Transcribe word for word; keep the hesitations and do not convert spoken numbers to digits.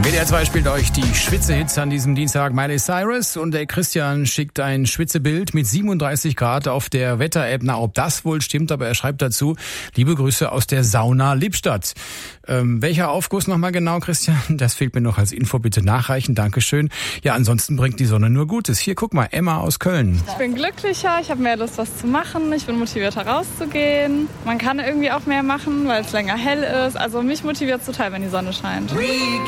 W D R zwei spielt euch die Schwitze-Hits an diesem Dienstag. Miley Cyrus und der Christian schickt ein Schwitzebild mit siebenunddreißig Grad auf der Wetter-App. Na, ob das wohl stimmt, aber er schreibt dazu, liebe Grüße aus der Sauna Lippstadt. Ähm, welcher Aufguss nochmal genau, Christian? Das fehlt mir noch als Info, bitte nachreichen. Dankeschön. Ja, ansonsten bringt die Sonne nur Gutes. Hier, guck mal, Emma aus Köln. Ich bin glücklicher, ich habe mehr Lust, was zu machen. Ich bin motivierter, rauszugehen. Man kann irgendwie auch mehr machen, weil es länger hell ist. Also mich motiviert es total, wenn die Sonne scheint.